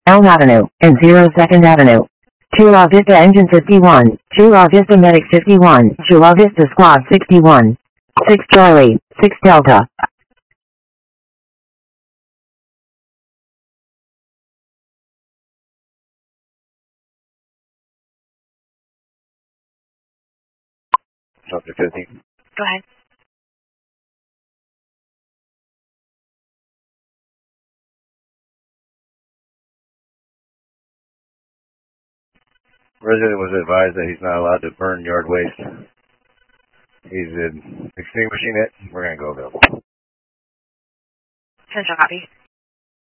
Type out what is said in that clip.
Elm Avenue, and 02nd Avenue. Chula Vista Engine 51, Chula Vista Medic 51, Chula Vista Squad 61. 6 Charlie, 6 Delta. Subject 50. Go ahead. Resident was advised that he's not allowed to burn yard waste. He's extinguishing it. We're going to go available. Central copy.